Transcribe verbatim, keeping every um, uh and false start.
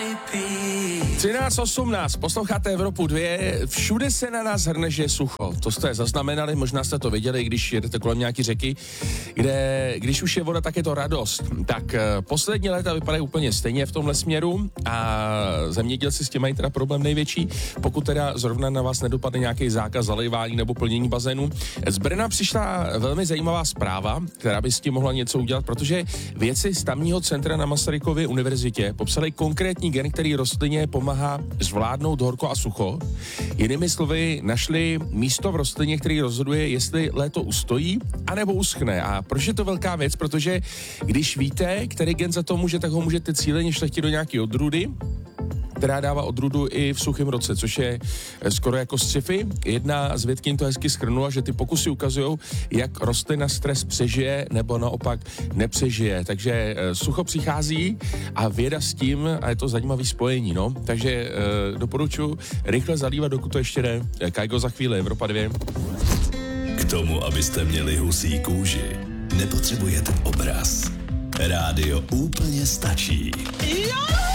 třináct osmnáct, posloucháte Evropu dvě, všude se na nás hrne, že je sucho. To jste zaznamenali, možná jste to viděli, když jedete kolem nějaký řeky, kde, když už je voda, tak je to radost. Tak poslední léta vypadají úplně stejně v tomhle směru a zemědělci s tím mají teda problém největší, pokud teda zrovna na vás nedopadne nějaký zákaz zalejvání nebo plnění bazénu. Z Brna přišla velmi zajímavá zpráva, která by s tím mohla něco udělat, protože vědci z tamního centra na Masarykově univerzitě popsali konkrétní gen, který rostlině pomáhá zvládnout horko a sucho. Jinými slovy, našli místo v rostlině, který rozhoduje, jestli léto ustojí, anebo uschne. A proč je to velká věc? Protože když víte, který gen za to může, tak ho můžete cíleně šlechtit do nějaké odrůdy, která dává odrůdu i v suchém roce, což je skoro jako sci-fi. Jedna z vědkyň to hezky shrnula, že ty pokusy ukazují, jak rostlina stres přežije nebo naopak nepřežije. Takže sucho přichází a věda s tím, a je to zajímavý spojení, no. Takže eh, doporučuji rychle zalívat, dokud to ještě jde. Kajgo za chvíli, Evropa dvě. K tomu, abyste měli husí kůži, nepotřebujete obraz. Rádio úplně stačí. Jo!